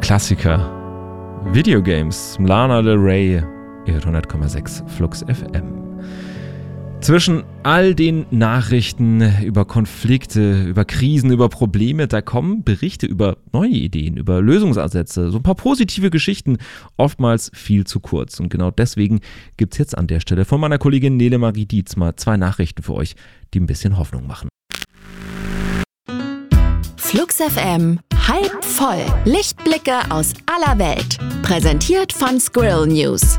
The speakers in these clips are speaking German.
Klassiker. Videogames. Lana Del Rey. Ihr hört 100,6 Flux FM. Zwischen all den Nachrichten über Konflikte, über Krisen, über Probleme, da kommen Berichte über neue Ideen, über Lösungsansätze, so ein paar positive Geschichten, oftmals viel zu kurz. Und genau deswegen gibt es jetzt an der Stelle von meiner Kollegin Nele Marie Dietz mal 2 Nachrichten für euch, die ein bisschen Hoffnung machen. Flux FM halb voll. Lichtblicke aus aller Welt. Präsentiert von Squirrel News.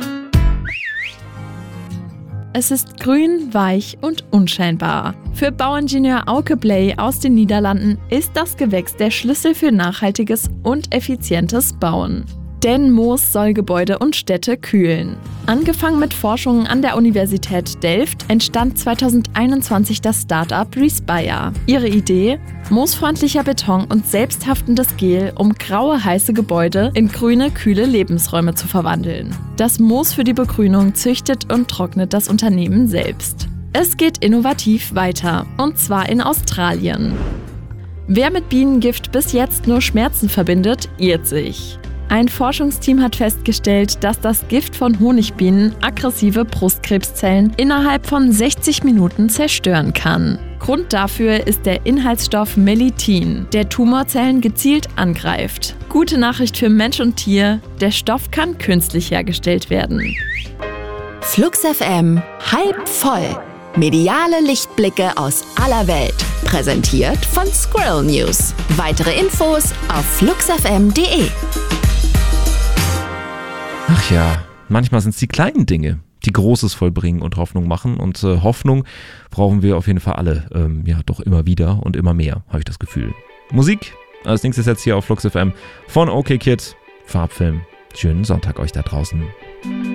Es ist grün, weich und unscheinbar. Für Bauingenieur Auke Bley aus den Niederlanden ist das Gewächs der Schlüssel für nachhaltiges und effizientes Bauen. Denn Moos soll Gebäude und Städte kühlen. Angefangen mit Forschungen an der Universität Delft entstand 2021 das Startup Respire. Ihre Idee? Moosfreundlicher Beton und selbsthaftendes Gel, um graue, heiße Gebäude in grüne, kühle Lebensräume zu verwandeln. Das Moos für die Begrünung züchtet und trocknet das Unternehmen selbst. Es geht innovativ weiter, und zwar in Australien. Wer mit Bienengift bis jetzt nur Schmerzen verbindet, irrt sich. Ein Forschungsteam hat festgestellt, dass das Gift von Honigbienen aggressive Brustkrebszellen innerhalb von 60 Minuten zerstören kann. Grund dafür ist der Inhaltsstoff Melittin, der Tumorzellen gezielt angreift. Gute Nachricht für Mensch und Tier, der Stoff kann künstlich hergestellt werden. Flux FM halb voll. Mediale Lichtblicke aus aller Welt. Präsentiert von Squirrel News. Weitere Infos auf fluxfm.de. Ach ja, manchmal sind es die kleinen Dinge, die Großes vollbringen und Hoffnung machen. Und Hoffnung brauchen wir auf jeden Fall alle, doch immer wieder und immer mehr, habe ich das Gefühl. Musik, als nächstes jetzt hier auf Flux FM von OK Kid, Farbfilm. Schönen Sonntag euch da draußen.